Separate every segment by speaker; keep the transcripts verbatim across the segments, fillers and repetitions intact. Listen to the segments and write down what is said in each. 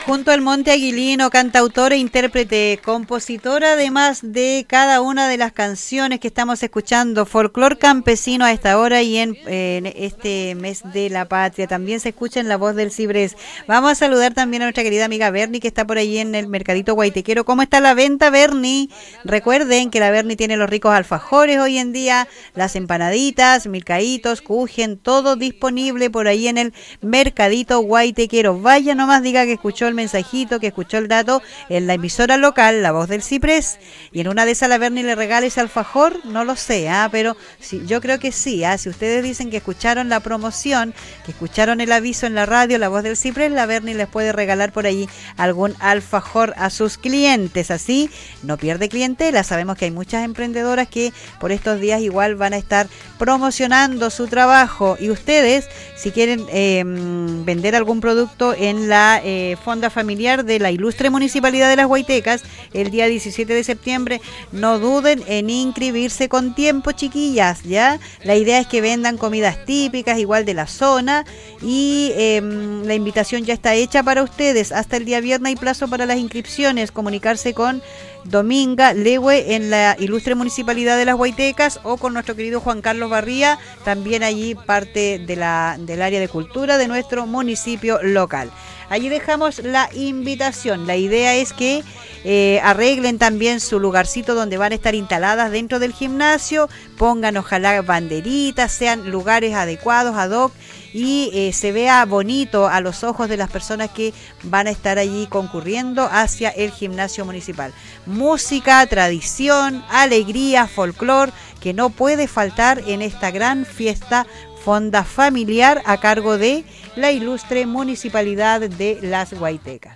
Speaker 1: Junto al Monte Aguilino, cantautora, intérprete, compositora, además de cada una de las canciones que estamos escuchando, folclor campesino a esta hora y en, eh, en este mes de la patria. También se escucha en La Voz del Ciprés. Vamos a saludar también a nuestra querida amiga Bernie, que está por ahí en el Mercadito Guaitequero. ¿Cómo está la venta, Bernie? Recuerden que la Bernie tiene los ricos alfajores hoy en día, las empanaditas, milcaitos, kuchen, todo disponible por ahí en el Mercadito Guaitequero. Vaya nomás, diga que escuchó el mensajito, que escuchó el dato en la emisora local, La Voz del Ciprés, y en una de esas la Bernie le regala ese alfajor, no lo sé, ¿ah? Pero sí, yo creo que sí, ¿ah? Si ustedes dicen que escucharon la promoción, que escucharon el aviso en la radio, La Voz del Ciprés, la Bernie les puede regalar por ahí algún alfajor a sus clientes, así no pierde clientela. Sabemos que hay muchas emprendedoras que por estos días igual van a estar promocionando su trabajo, y ustedes, si quieren eh, vender algún producto en la eh, fonda familiar de la ilustre Municipalidad de Las Guaitecas, el día diecisiete de septiembre, no duden en inscribirse con tiempo, chiquillas, ¿ya? La idea es que vendan comidas típicas, igual de la zona, y eh, la invitación ya está hecha para ustedes. Hasta el día viernes hay plazo para las inscripciones. Comunicarse con Dominga Lewe en la ilustre Municipalidad de Las Guaitecas, o con nuestro querido Juan Carlos Barría, también allí parte de la, del área de cultura de nuestro municipio local. Allí dejamos la invitación. La idea es que eh, arreglen también su lugarcito donde van a estar instaladas dentro del gimnasio, pongan ojalá banderitas, sean lugares adecuados, ad hoc, y eh, se vea bonito a los ojos de las personas que van a estar allí concurriendo hacia el gimnasio municipal. Música, tradición, alegría, folclor, que no puede faltar en esta gran fiesta fonda familiar a cargo de la ilustre Municipalidad de Las Guaitecas.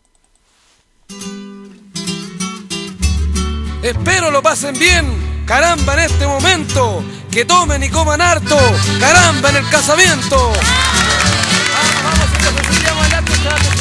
Speaker 2: Espero lo pasen bien, caramba, en este momento, que tomen y coman harto, caramba, en el casamiento.